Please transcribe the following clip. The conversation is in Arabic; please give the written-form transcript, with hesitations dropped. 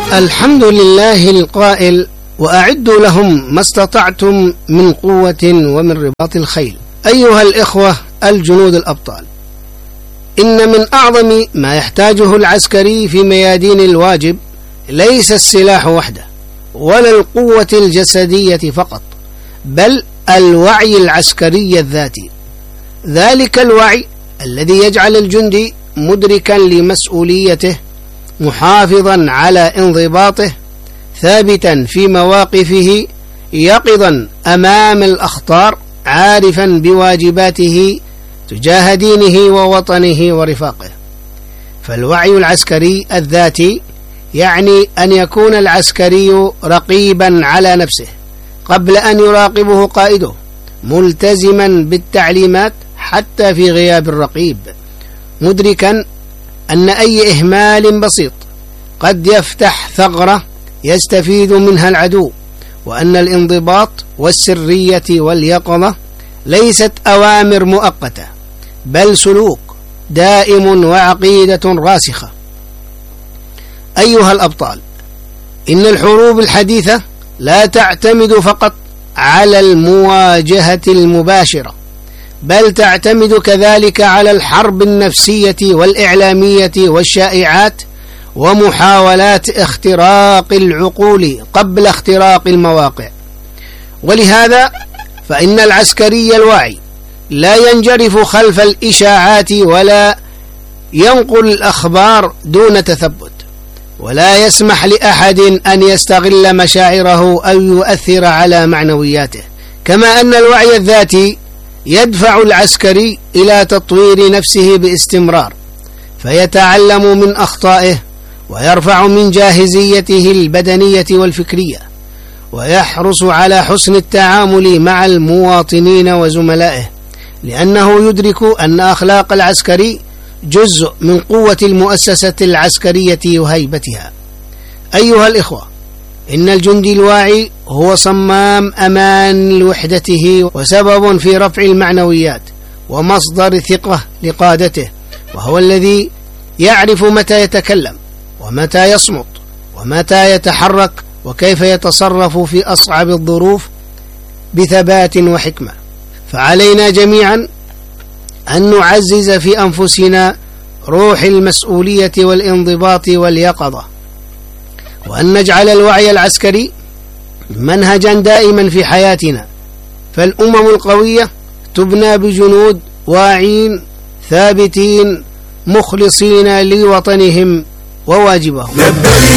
الحمد لله القائل: وأعدوا لهم ما استطعتم من قوة ومن رباط الخيل. أيها الإخوة الجنود الأبطال، إن من أعظم ما يحتاجه العسكري في ميادين الواجب ليس السلاح وحده ولا القوة الجسدية فقط، بل الوعي العسكري الذاتي، ذلك الوعي الذي يجعل الجندي مدركا لمسؤوليته، محافظا على انضباطه، ثابتا في مواقفه، يقظا أمام الأخطار، عارفا بواجباته تجاه دينه ووطنه ورفاقه. فالوعي العسكري الذاتي يعني أن يكون العسكري رقيبا على نفسه قبل أن يراقبه قائده، ملتزما بالتعليمات حتى في غياب الرقيب، مدركا أن أي إهمال بسيط قد يفتح ثغرة يستفيد منها العدو، وأن الانضباط والسرية واليقظة ليست أوامر مؤقتة، بل سلوك دائم وعقيدة راسخة. أيها الأبطال، إن الحروب الحديثة لا تعتمد فقط على المواجهة المباشرة، بل تعتمد كذلك على الحرب النفسية والإعلامية والشائعات ومحاولات اختراق العقول قبل اختراق المواقع. ولهذا فإن العسكري الواعي لا ينجرف خلف الإشاعات ولا ينقل الأخبار دون تثبت، ولا يسمح لأحد أن يستغل مشاعره أو يؤثر على معنوياته. كما أن الوعي الذاتي يدفع العسكري إلى تطوير نفسه باستمرار، فيتعلم من أخطائه ويرفع من جاهزيته البدنية والفكرية، ويحرص على حسن التعامل مع المواطنين وزملائه، لأنه يدرك أن أخلاق العسكري جزء من قوة المؤسسة العسكرية وهيبتها. أيها الإخوة، إن الجندي الواعي هو صمام أمان لوحدته وسبب في رفع المعنويات ومصدر ثقة لقادته، وهو الذي يعرف متى يتكلم ومتى يصمت ومتى يتحرك وكيف يتصرف في أصعب الظروف بثبات وحكمة. فعلينا جميعا أن نعزز في أنفسنا روح المسؤولية والانضباط واليقظة، وأن نجعل الوعي العسكري منهجا دائما في حياتنا. فالأمم القوية تبنى بجنود واعين ثابتين مخلصين لوطنهم وواجبهم.